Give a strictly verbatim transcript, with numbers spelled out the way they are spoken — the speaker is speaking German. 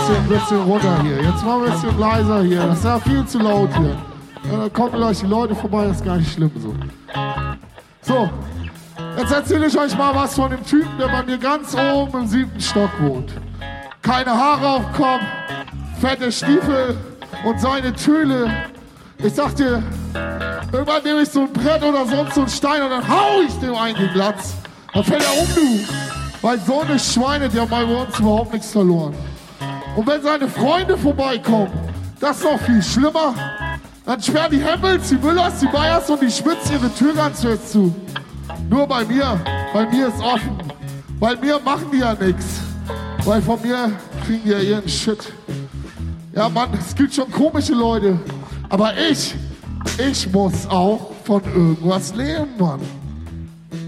bisschen, bisschen runter hier. Jetzt mal ein bisschen leiser hier. Das ist ja viel zu laut hier. Ja, da kommen gleich die Leute vorbei, das ist gar nicht schlimm so. So, jetzt erzähle ich euch mal was von dem Typen, der bei mir ganz oben im siebten Stock wohnt. Keine Haare auf dem Kopf, fette Stiefel und seine Töle. Ich sag dir, irgendwann nehme ich so ein Brett oder sonst so einen Stein und dann hau ich dem einen den Latz. Dann fällt er um, du. Weil so eine Schweine, die haben bei uns überhaupt nichts verloren. Und wenn seine Freunde vorbeikommen, das ist noch viel schlimmer, dann sperren die Hempels, die Müllers, die Bayers und die Schmitz ihre Tür ganz fest zu. Nur bei mir, bei mir ist offen. Bei mir machen die ja nichts. Weil von mir kriegen die ja ihren Shit. Ja, Mann, es gibt schon komische Leute. Aber ich, ich muss auch von irgendwas leben, Mann.